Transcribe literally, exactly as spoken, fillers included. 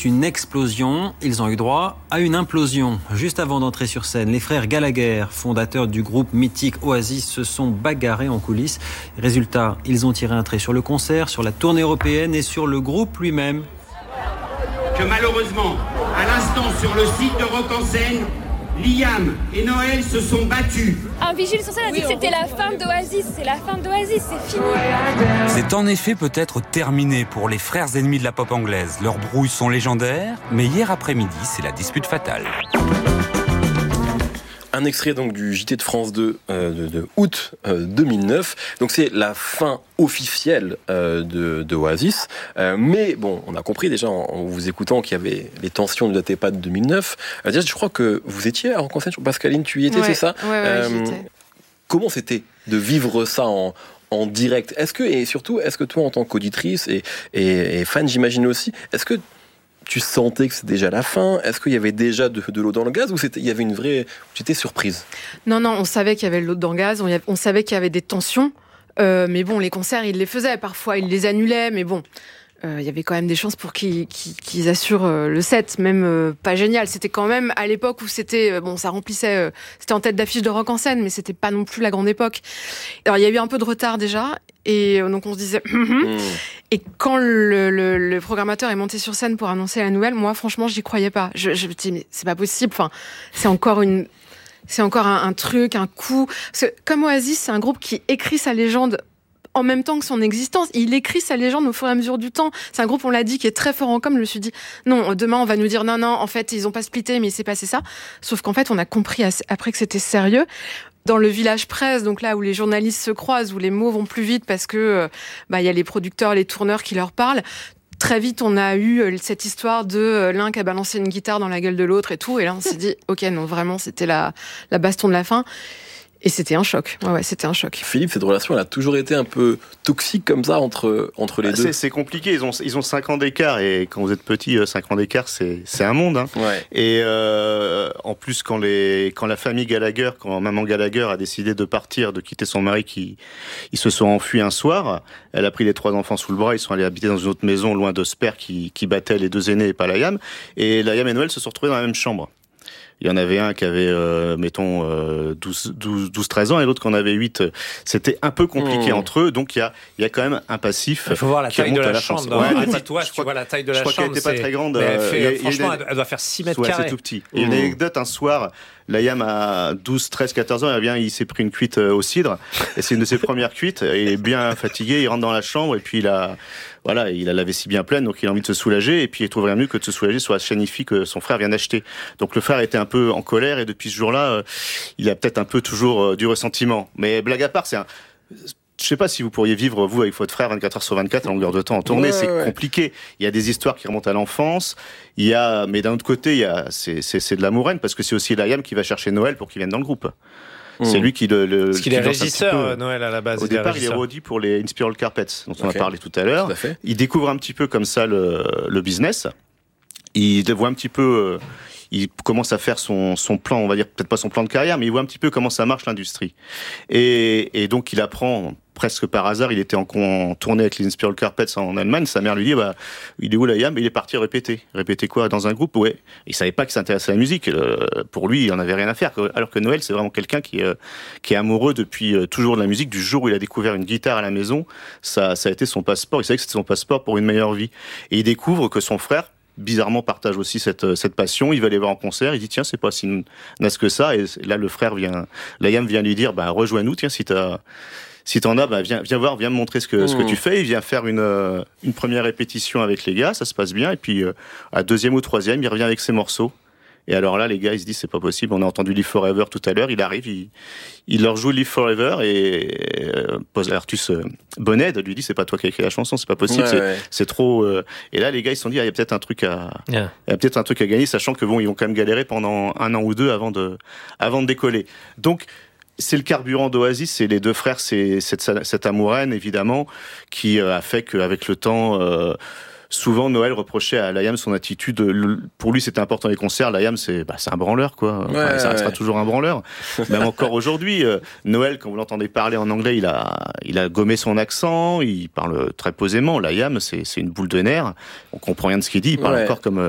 une explosion. Ils ont eu droit à une implosion. Juste avant d'entrer sur scène, les frères Gallagher, fondateurs du groupe mythique Oasis, se sont bagarrés en coulisses. Résultat, ils ont tiré un trait sur le concert, sur la tournée européenne et sur le groupe lui-même. Que malheureusement, à l'instant sur le site de Rock en Seine, Liam et Noël se sont battus. Un vigile sur scène a dit que c'était la fin d'Oasis. C'est la fin d'Oasis, c'est fini. C'est en effet peut-être terminé pour les frères ennemis de la pop anglaise. Leurs brouilles sont légendaires, mais hier après-midi, c'est la dispute fatale. Un extrait donc du J T de France deux euh, de, de août euh, deux mille neuf. Donc c'est la fin officielle euh, de, de Oasis. Euh, mais bon, on a compris déjà en, en vous écoutant qu'il y avait les tensions ne dataient pas de deux mille neuf. Euh, déjà, je crois que vous étiez à Rock en Seine. Pascaline, tu y étais, ouais, c'est ça? Ouais, ouais, euh, j'étais. Comment c'était de vivre ça en en direct? Est-ce que, et surtout, est-ce que toi, en tant qu'auditrice et, et, et fan, j'imagine aussi, est-ce que tu sentais que c'était déjà la fin? Est-ce qu'il y avait déjà de, de l'eau dans le gaz ou c'était, il y avait une vraie... Tu étais surprise? Non, non, on savait qu'il y avait de l'eau dans le gaz, on, y avait, on savait qu'il y avait des tensions, euh, mais bon, les concerts, ils les faisaient, parfois ils les annulaient, mais bon, euh, il y avait quand même des chances pour qu'ils, qu'ils, qu'ils assurent euh, le set, même euh, pas génial. C'était quand même à l'époque où c'était... Euh, bon, ça remplissait... Euh, c'était en tête d'affiche de Rock en Seine, mais c'était pas non plus la grande époque. Alors, il y a eu un peu de retard déjà, et donc on se disait... mmh. Et quand le, le, le programmateur est monté sur scène pour annoncer la nouvelle, moi, franchement, j'y croyais pas. Je, je me dis, mais c'est pas possible. Enfin, c'est encore une, c'est encore un, un truc, un coup. Parce que comme Oasis, c'est un groupe qui écrit sa légende en même temps que son existence. Il écrit sa légende au fur et à mesure du temps. C'est un groupe, on l'a dit, qui est très fort en com. Je me suis dit, non, demain, on va nous dire, non, non, en fait, ils ont pas splitté, mais il s'est passé ça. Sauf qu'en fait, on a compris après que c'était sérieux. Dans le village presse, donc là où les journalistes se croisent, où les mots vont plus vite parce que bah il y a les producteurs, les tourneurs qui leur parlent. Très vite, on a eu cette histoire de l'un qui a balancé une guitare dans la gueule de l'autre et tout. Et là, on s'est dit, ok, non, vraiment, c'était la la baston de la fin. Et c'était un choc. Ouais, ouais, c'était un choc. Philippe, cette relation, elle a toujours été un peu toxique comme ça entre, entre les bah, deux. C'est, c'est compliqué. Ils ont, ils ont cinq ans d'écart. Et quand vous êtes petit, cinq ans d'écart, c'est, c'est un monde. Hein. Ouais. Et euh, en plus, quand, les, quand la famille Gallagher, quand maman Gallagher a décidé de partir, de quitter son mari, qui, ils se sont enfuis un soir, elle a pris les trois enfants sous le bras. Ils sont allés habiter dans une autre maison, loin d'Osper, qui, qui battait les deux aînés et pas Liam. Et Liam et Noël se sont retrouvés dans la même chambre. Il y en avait un qui avait, euh, mettons, euh, douze, treize ans et l'autre qui en avait huit. C'était un peu compliqué mmh. entre eux, donc il y a, il y a quand même un passif. Il faut voir la taille de la, la chambre. Dans ouais, un toi, tu vois la taille de la chambre. Je crois qu'elle n'était pas très grande. Elle fait, euh, franchement, a, elle doit faire six mètres ouais, carrés. C'est tout petit. Il y a une anecdote, un soir, Liam a douze, treize, quatorze ans, eh bien, il s'est pris une cuite au cidre. Et c'est une de ses premières cuites. Il est bien fatigué, il rentre dans la chambre et puis il a... Voilà, il a la vessie bien pleine, donc il a envie de se soulager, et puis il trouve rien mieux que de se soulager sur la chaîne I F I que son frère vient d'acheter. Donc le frère était un peu en colère, et depuis ce jour-là, euh, il a peut-être un peu toujours euh, du ressentiment. Mais blague à part, c'est un... Je sais pas si vous pourriez vivre, vous, avec votre frère, vingt-quatre heures sur vingt-quatre, à longueur de temps en tournée, ouais, c'est ouais. compliqué. Il y a des histoires qui remontent à l'enfance, il y a... mais d'un autre côté, il y a... c'est, c'est, c'est de l'amouraine, parce que c'est aussi Liam qui va chercher Noël pour qu'il vienne dans le groupe. C'est lui qui le... le Parce qu'il est régisseur, Noël, à la base. Au il départ, il est roadie pour les Inspiral Carpets, dont on okay. a parlé tout à l'heure. Tout à il découvre un petit peu comme ça le, le business. Il voit un petit peu... Il commence à faire son, son plan, on va dire peut-être pas son plan de carrière, mais il voit un petit peu comment ça marche l'industrie. Et, et donc il apprend presque par hasard, il était en, en tournée avec les Inspiral Carpets en Allemagne, sa mère lui dit bah, il est où Liam? Il est parti répéter. Répéter quoi? Dans un groupe? Ouais. Il savait pas qu'il s'intéressait à la musique. Euh, pour lui, il en avait rien à faire. Alors que Noël, c'est vraiment quelqu'un qui, euh, qui est amoureux depuis euh, toujours de la musique. Du jour où il a découvert une guitare à la maison, ça, ça a été son passeport. Il savait que c'était son passeport pour une meilleure vie. Et il découvre que son frère, bizarrement, partage aussi cette, cette passion. Il va aller voir en concert. Il dit, tiens, c'est pas si naze que ça. Et là, le frère vient, Liam vient lui dire, bah, rejoins-nous, tiens, si t'as, si t'en as, bah, viens, viens voir, viens me montrer ce que, mmh. ce que tu fais. Il vient faire une, euh, une première répétition avec les gars. Ça se passe bien. Et puis, euh, à deuxième ou troisième, il revient avec ses morceaux. Et alors là, les gars, ils se disent, c'est pas possible. On a entendu Live Forever tout à l'heure. Il arrive, il, il leur joue Live Forever et euh, Artus euh, Bonnet lui dit, c'est pas toi qui as écrit la chanson, c'est pas possible, ouais, c'est, ouais. c'est trop. Euh... Et là, les gars, ils se sont dit, ah, il y a peut-être un truc à, yeah. il y a peut-être un truc à gagner, sachant que bon, ils ont quand même galéré pendant un an ou deux avant de, avant de décoller. Donc, c'est le carburant d'Oasis, c'est les deux frères, c'est cette, cette amouraine évidemment qui a fait qu'avec le temps. Euh, Souvent, Noël reprochait à Liam son attitude. Pour lui, c'était important les concerts. Liam, c'est, bah, c'est un branleur, quoi. Enfin, ouais, ça restera ouais. toujours un branleur. Même encore aujourd'hui, euh, Noël, quand vous l'entendez parler en anglais, il a, il a gommé son accent. Il parle très posément. Liam, c'est, c'est une boule de nerfs. On comprend rien de ce qu'il dit. Il parle ouais. encore comme,